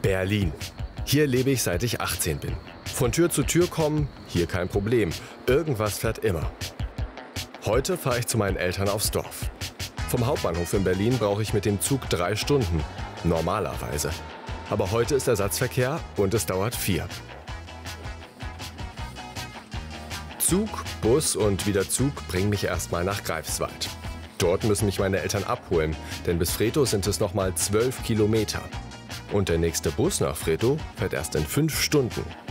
Berlin. Hier lebe ich, seit ich 18 bin. Von Tür zu Tür kommen, hier kein Problem. Irgendwas fährt immer. Heute fahre ich zu meinen Eltern aufs Dorf. Vom Hauptbahnhof in Berlin brauche ich mit dem Zug 3 Stunden. Normalerweise. Aber heute ist Ersatzverkehr und es dauert 4. Zug, Bus und wieder Zug bringen mich erstmal nach Greifswald. Dort müssen mich meine Eltern abholen, denn bis Fretow sind es nochmal 12 Kilometer. Und der nächste Bus nach Fretow fährt erst in 5 Stunden.